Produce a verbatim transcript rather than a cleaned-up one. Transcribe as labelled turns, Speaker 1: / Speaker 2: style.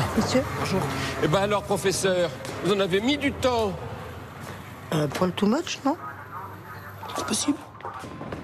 Speaker 1: Monsieur?
Speaker 2: Bonjour. Eh ben alors, professeur, vous en avez mis du temps.
Speaker 1: Euh, Pas le too much, non?
Speaker 2: C'est possible.